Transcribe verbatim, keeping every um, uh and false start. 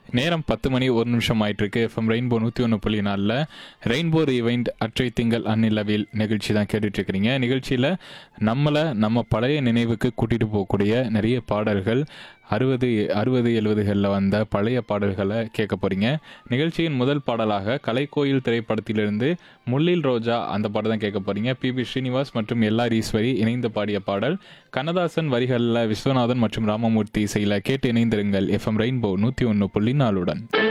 நேரம் பத்து மணி ஒரு நிமிஷம் ஆயிட்டு இருக்கு. எஃப்எம் ரெயின்போ நூற்றி ஒன்று புள்ளி நாலில் ரெயின்போ ஈவெண்ட் அற்றை திங்கள் அந்நிலவில் நிகழ்ச்சி தான் கேட்டுட்டு இருக்கிறீங்க. நிகழ்ச்சியில் நம்மளை நம்ம பழைய நினைவுக்கு கூட்டிகிட்டு போகக்கூடிய நிறைய பாடல்கள், அறுபது அறுபது எழுபதுகளில் வந்த பழைய பாடல்களை கேட்க போகிறீங்க. நிகழ்ச்சியின் முதல் பாடலாக கலைக்கோயில் திரைப்படத்திலிருந்து முள்ளில் ரோஜா அந்த பாடல் தான் கேட்க போகிறீங்க. பி பி ஸ்ரீனிவாஸ் மற்றும் எல்ஆர் ஈஸ்வரி இணைந்து பாடிய பாடல். கண்ணதாசன் வரிகளில் விஸ்வநாதன் மற்றும் ராமமூர்த்தி இசையில் கேட்டு இணைந்திருங்கள். எஃப்எம் ரெயின்போ நூற்றி ஒன்று புள்ளி நாலுடன்.